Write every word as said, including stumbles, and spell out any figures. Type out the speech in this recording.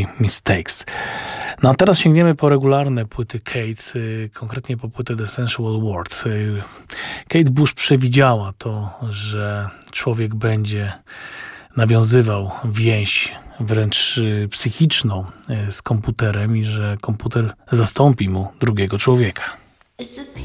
Mistakes. No a teraz sięgniemy po regularne płyty Kate, konkretnie po płytę The Sensual World. Kate Bush przewidziała to, że człowiek będzie nawiązywał więź wręcz psychiczną z komputerem i że komputer zastąpi mu drugiego człowieka.